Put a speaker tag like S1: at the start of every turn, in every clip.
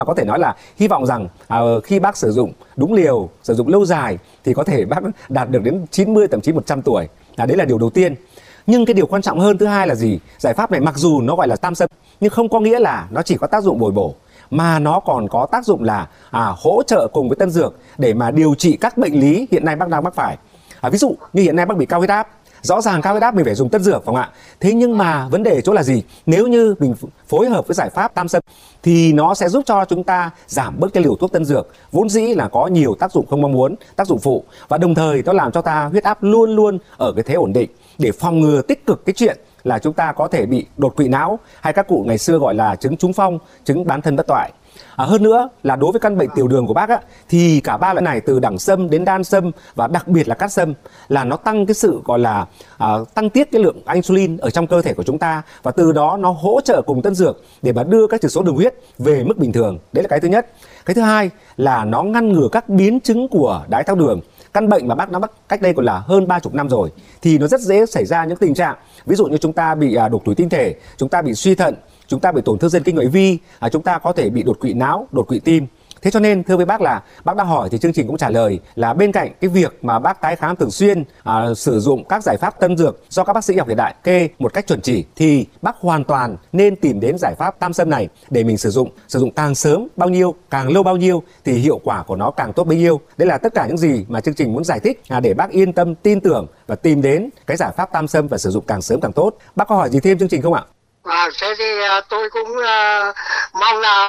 S1: Có thể nói là hy vọng rằng khi bác sử dụng đúng liều, sử dụng lâu dài thì có thể bác đạt được đến 90, thậm chí 100 tuổi. Đấy là điều đầu tiên. Nhưng cái điều quan trọng hơn thứ hai là gì? Giải pháp này mặc dù nó gọi là tam sâm nhưng không có nghĩa là nó chỉ có tác dụng bồi bổ, mà nó còn có tác dụng là hỗ trợ cùng với tân dược để mà điều trị các bệnh lý hiện nay bác đang mắc phải. Ví dụ như hiện nay bác bị cao huyết áp, rõ ràng cao huyết áp mình phải dùng tân dược, phải không ạ? Thế nhưng mà vấn đề ở chỗ là gì? Nếu như mình phối hợp với giải pháp tam sâm thì nó sẽ giúp cho chúng ta giảm bớt cái liều thuốc tân dược vốn dĩ là có nhiều tác dụng không mong muốn, tác dụng phụ, và đồng thời nó làm cho ta huyết áp luôn luôn ở cái thế ổn định để phòng ngừa tích cực cái chuyện là chúng ta có thể bị đột quỵ não, hay các cụ ngày xưa gọi là chứng trúng phong, chứng bán thân bất toại. Hơn nữa là đối với căn bệnh tiểu đường của bác thì cả ba loại này, từ đẳng sâm đến đan sâm và đặc biệt là cát sâm, là nó tăng cái sự gọi là tăng tiết cái lượng insulin ở trong cơ thể của chúng ta, và từ đó nó hỗ trợ cùng tân dược để mà đưa các chỉ số đường huyết về mức bình thường. Đấy là cái thứ nhất. Cái thứ hai là nó ngăn ngừa các biến chứng của đái tháo đường, căn bệnh mà bác đã mắc cách đây còn là hơn 30 năm rồi, thì nó rất dễ xảy ra những tình trạng ví dụ như chúng ta bị đục thủy tinh thể, chúng ta bị suy thận, chúng ta bị tổn thương dây kinh ngoại vi, chúng ta có thể bị đột quỵ não, đột quỵ tim. Thế cho nên thưa với bác là bác đã hỏi thì chương trình cũng trả lời là bên cạnh cái việc mà bác tái khám thường xuyên, sử dụng các giải pháp tân dược do các bác sĩ y học hiện đại kê một cách chuẩn chỉ, thì bác hoàn toàn nên tìm đến giải pháp tam sâm này để mình sử dụng càng sớm bao nhiêu, càng lâu bao nhiêu thì hiệu quả của nó càng tốt bấy nhiêu. Đây là tất cả những gì mà chương trình muốn giải thích để bác yên tâm tin tưởng và tìm đến cái giải pháp tam sâm và sử dụng càng sớm càng tốt. Bác có hỏi gì thêm chương trình không ạ?
S2: Thế thì tôi cũng mong là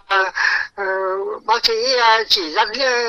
S2: bác sĩ chỉ dẫn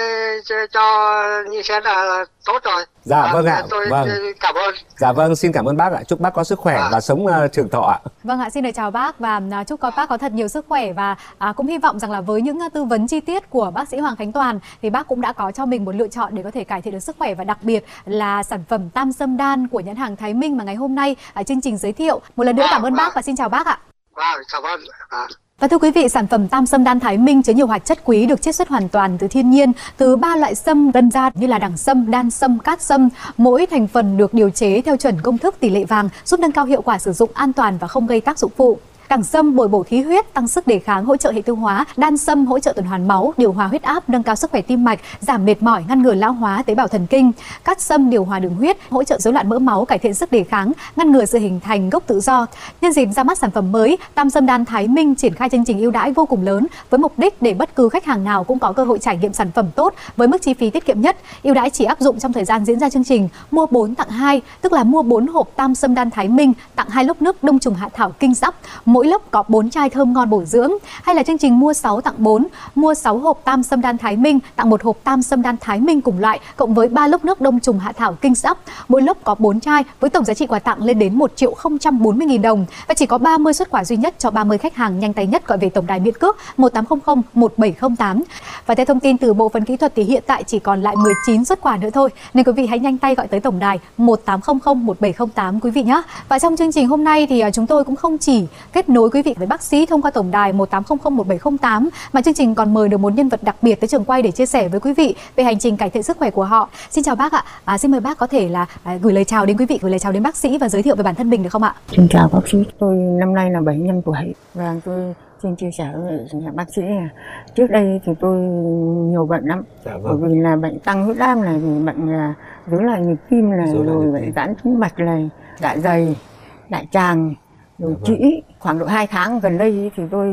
S2: cho như thế là tốt rồi.
S1: Dạ vâng ạ.
S2: Tôi
S1: vâng.
S2: cảm ơn.
S1: Dạ vâng, xin cảm ơn bác ạ. Chúc bác có sức khỏe và sống trường thọ ạ.
S3: Vâng ạ, xin được chào bác và chúc bác có thật nhiều sức khỏe, và cũng hy vọng rằng là với những tư vấn chi tiết của bác sĩ Hoàng Khánh Toàn thì bác cũng đã có cho mình một lựa chọn để có thể cải thiện được sức khỏe, và đặc biệt là sản phẩm tam sâm đan của nhãn hàng Thái Minh mà ngày hôm nay chương trình giới thiệu. Một lần nữa cảm ơn bác và xin chào bác ạ.
S2: Cảm ơn.
S3: Và thưa quý vị, sản phẩm tam sâm đan Thái Minh chứa nhiều hoạt chất quý được chiết xuất hoàn toàn từ thiên nhiên, từ 3 loại sâm đơn gia như là đẳng sâm, đan sâm, cát sâm. Mỗi thành phần được điều chế theo chuẩn công thức tỷ lệ vàng, giúp nâng cao hiệu quả sử dụng, an toàn và không gây tác dụng phụ. Đẳng sâm bồi bổ khí huyết, tăng sức đề kháng, hỗ trợ hệ tiêu hóa. Đan sâm hỗ trợ tuần hoàn máu, điều hòa huyết áp, nâng cao sức khỏe tim mạch, giảm mệt mỏi, ngăn ngừa lão hóa tế bào thần kinh. Cát sâm điều hòa đường huyết, hỗ trợ rối loạn mỡ máu, cải thiện sức đề kháng, ngăn ngừa sự hình thành gốc tự do. Nhân dịp ra mắt sản phẩm mới, tam sâm đan Thái Minh triển khai chương trình ưu đãi vô cùng lớn với mục đích để bất cứ khách hàng nào cũng có cơ hội trải nghiệm sản phẩm tốt với mức chi phí tiết kiệm nhất. Ưu đãi chỉ áp dụng trong thời gian diễn ra chương trình mua 4 tặng 2, tức là mua 4 hộp tam sâm đan Thái Minh tặng 2 lốc nước đông trùng hạ thảo kinh sắp, mỗi lốc có 4 chai thơm ngon bổ dưỡng, hay là chương trình mua 6 tặng 4, mua 6 hộp tam sâm đan Thái Minh tặng 1 hộp tam sâm đan Thái Minh cùng loại cộng với 3 lốc nước đông trùng hạ thảo kinh sắp, mỗi lốc có 4 chai với tổng giá trị quà tặng lên đến 1.040.000 đồng, và chỉ có 30 suất quà duy nhất cho 30 khách hàng nhanh tay nhất gọi về tổng đài miễn cước 1800 1708. Và theo thông tin từ bộ phận kỹ thuật thì hiện tại chỉ còn lại 19 suất quà nữa thôi, nên quý vị hãy nhanh tay gọi tới tổng đài 1800 1708 quý vị nhé. Và trong chương trình hôm nay thì chúng tôi cũng không chỉ kết nối quý vị với bác sĩ thông qua tổng đài 1800 1708 mà chương trình còn mời được một nhân vật đặc biệt tới trường quay để chia sẻ với quý vị về hành trình cải thiện sức khỏe của họ. Xin chào bác ạ. Xin mời bác có thể là gửi lời chào đến quý vị, gửi lời chào đến bác sĩ và giới thiệu về bản thân mình được không ạ?
S4: Xin chào bác sĩ, tôi năm nay là 75 tuổi và tôi xin chia sẻ với bác sĩ là trước đây thì tôi nhiều bệnh lắm. Bởi vì là bệnh tăng huyết áp này, bệnh là rối loạn nhịp tim này, rồi bệnh giãn tĩnh mạch này, dạ dày, đại tràng, rồi trĩ. Khoảng độ 2 tháng gần đây thì tôi